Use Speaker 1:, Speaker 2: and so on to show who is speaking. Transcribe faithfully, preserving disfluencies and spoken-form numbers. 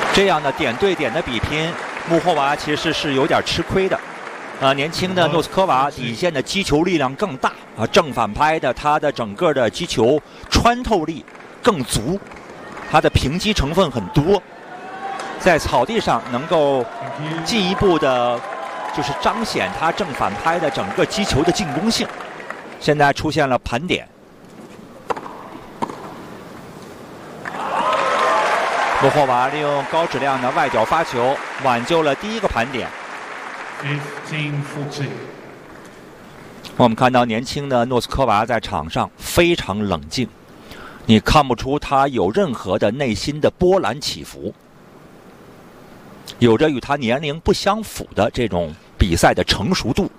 Speaker 1: 这样的点对点的比拼，穆霍娃其实是有点吃亏的。啊，年轻的诺斯科娃底线的击球力量更大啊，正反拍的他的整个的击球穿透力更足，他的平击成分很多，在草地上能够进一步的，就是彰显他正反拍的整个击球的进攻性。现在出现了盘点，穆霍娃利用高质量的外角发球挽救了第一个盘点。我们看到年轻的诺斯科娃在场上非常冷静，你看不出他有任何的内心的波澜起伏，有着与他年龄不相符的这种比赛的成熟度。